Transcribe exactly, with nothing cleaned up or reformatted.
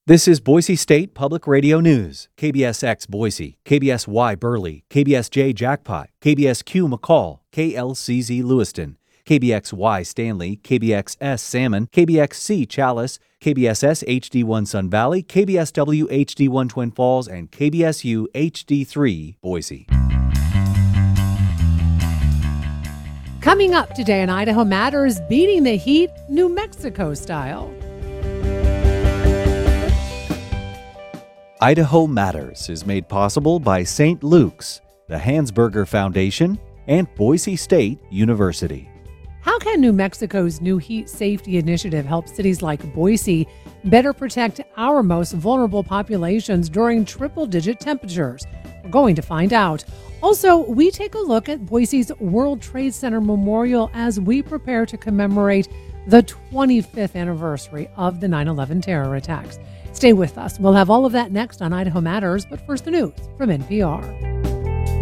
This is Boise State Public Radio News. K B S X Boise, K B S Y Burley, K B S J Jackpot, K B S Q McCall, K L C Z Lewiston, K B X Y Stanley, K B X S Salmon, K B X C Chalice, K B S S H D one Sun Valley, K B S W H D one Twin Falls, and K B S U H D three Boise. Coming up today in Idaho Matters, beating the heat New Mexico style. Idaho Matters is made possible by Saint Luke's, the Hansberger Foundation, and Boise State University. How can New Mexico's new heat safety initiative help cities like Boise better protect our most vulnerable populations during triple-digit temperatures? We're going to find out. Also, we take a look at Boise's World Trade Center Memorial as we prepare to commemorate the twenty-fifth anniversary of the nine eleven terror attacks. Stay with us. We'll have all of that next on Idaho Matters, but first the news from N P R.